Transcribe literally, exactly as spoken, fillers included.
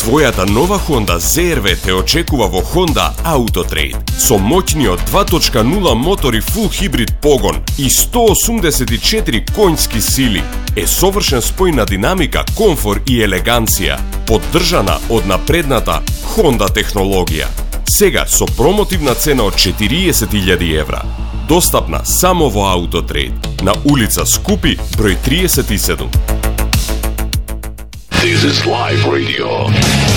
Твојата нова Honda зет ар ви те очекува во Honda Autotrade. Со моќниот два точка нула мотор и фул хибрид погон и сто осумдесет и четири конјски сили е совршен спој на динамика, комфор и елеганција, поддржана од напредната Honda технологија. Сега со промотивна цена од четириесет илјади евра. Достапна само во Autotrade на улица Скупи, број триесет и седум. This is Live Radio.